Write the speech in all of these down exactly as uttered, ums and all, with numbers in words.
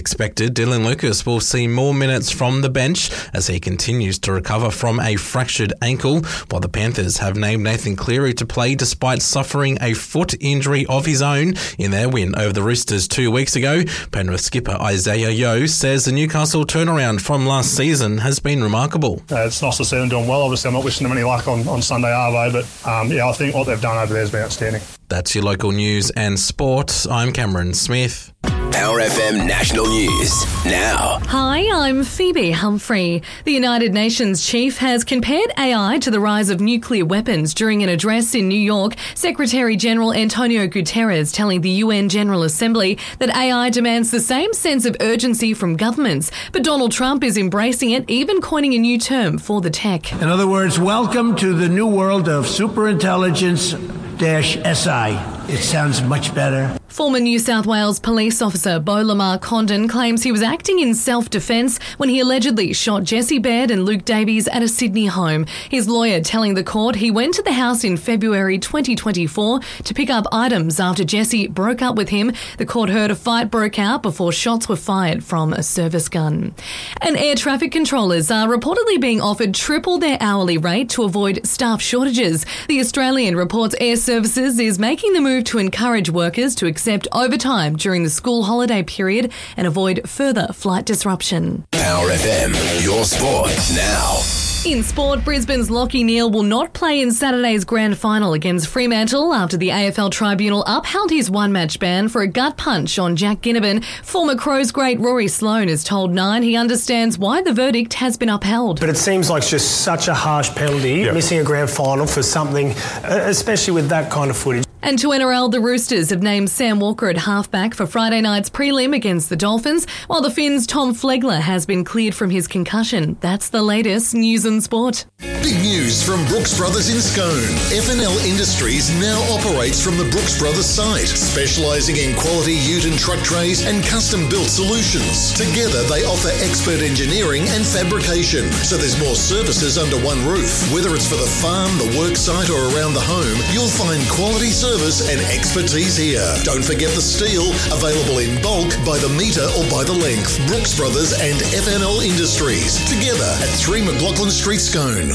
Expected, Dylan Lucas will see more minutes from the bench as he continues to recover from a fractured ankle, while the Panthers have named Nathan Cleary to play despite suffering a foot injury of his own in their win over the Roosters two weeks ago. Penrith skipper Isaiah Yeo says the Newcastle turnaround from last season has been remarkable. Uh, it's nice to see them doing well. Obviously, I'm not wishing them any luck on, on Sunday, Arvo, but um, yeah, I think what they've done over there has been outstanding. That's your local news and sport. I'm Cameron Smith. Power F M National News now. Hi, I'm Phoebe Humphrey. The United Nations chief has compared A I to the rise of nuclear weapons during an address in New York. Secretary General Antonio Guterres telling the U N General Assembly that A I demands the same sense of urgency from governments. But Donald Trump is embracing it, even coining a new term for the tech. In other words, welcome to the new world of superintelligence dash S I. It sounds much better. Former New South Wales police officer Beau Lamar Condon claims he was acting in self-defence when he allegedly shot Jesse Baird and Luke Davies at a Sydney home. His lawyer telling the court he went to the house in February twenty twenty-four to pick up items after Jesse broke up with him. The court heard a fight broke out before shots were fired from a service gun. And air traffic controllers are reportedly being offered triple their hourly rate to avoid staff shortages. The Australian reports Air Services is making the move to encourage workers to accept overtime during the school holiday period and avoid further flight disruption. Power F M, your sport now. In sport, Brisbane's Lachie Neale will not play in Saturday's grand final against Fremantle after the A F L Tribunal upheld his one-match ban for a gut punch on Jack Ginnivan. Former Crows great Rory Sloane has told Nine he understands why the verdict has been upheld. But it seems like just such a harsh penalty, yep. Missing a grand final for something, especially with that kind of footage. And to N R L, the Roosters have named Sam Walker at halfback for Friday night's prelim against the Dolphins, while the Finns' Tom Flegler has been cleared from his concussion. That's the latest news and sport. Big news from Brooks Brothers in Scone. F N L Industries now operates from the Brooks Brothers site, specialising in quality ute and truck trays and custom-built solutions. Together, they offer expert engineering and fabrication, so there's more services under one roof. Whether it's for the farm, the work site or around the home, you'll find quality service and expertise here. Don't forget the steel, available in bulk, by the metre or by the length. Brooks Brothers and F N L Industries, together at three McLaughlin Street, Scone.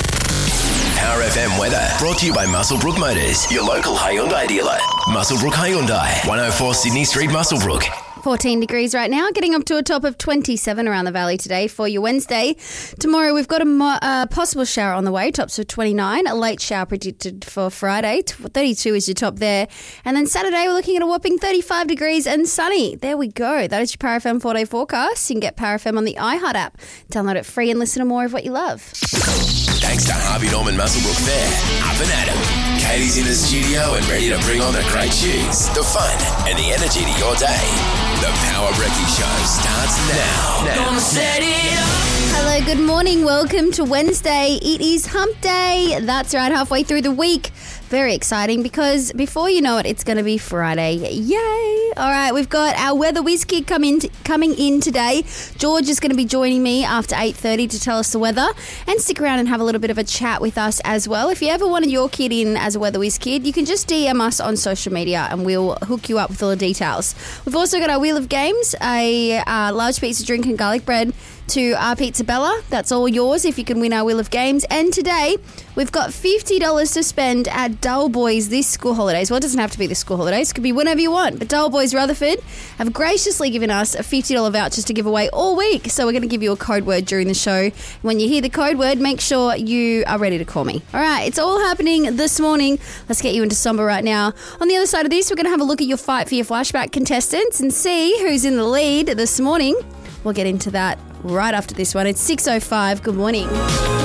Power F M weather brought to you by Muswellbrook Motors, your local Hyundai dealer. Muswellbrook Hyundai, one oh four Sydney Street, Muswellbrook. fourteen degrees right now, getting up to a top of twenty-seven around the valley today for your Wednesday. Tomorrow we've got a mo- uh, possible shower on the way, tops of twenty-nine. A late shower predicted for Friday, thirty-two is your top there. And then Saturday we're looking at a whopping thirty-five degrees and sunny. There we go. That is your Power F M four-day forecast. You can get Power F M on the iHeart app. Download it free and listen to more of what you love. Thanks to Harvey Norman Muswellbrook Fair, up and at 'em. Katie's in the studio and ready to bring on the great tunes, the fun and the energy to your day. The Power Brekkie Show starts now. now. Gonna set it up. Hello, good morning. Welcome to Wednesday. It is Hump Day. That's right, halfway through the week. Very exciting because before you know it, it's going to be Friday. Yay! All right, we've got our weather whiz kid come in t- coming in today. George is going to be joining me after eight thirty to tell us the weather and stick around and have a little bit of a chat with us as well. If you ever wanted your kid in as a weather whiz kid, you can just D M us on social media and we'll hook you up with all the details. We've also got our Wheel of Games, a uh, large pizza drink and garlic bread to our Pizza Bella. That's all yours if you can win our Wheel of Games. And today, we've got fifty dollars to spend at Dull Boys this school holidays. Well, it doesn't have to be this school holidays. It could be whenever you want. But Dull Boys Rutherford have graciously given us a fifty dollars vouchers to give away all week. So we're going to give you a code word during the show. When you hear the code word, make sure you are ready to call me. All right, it's all happening this morning. Let's get you into Somber right now. On the other side of this, we're going to have a look at your Fight for Your Flashback contestants and see who's in the lead this morning. We'll get into that right after this one. It's six oh five. Good morning.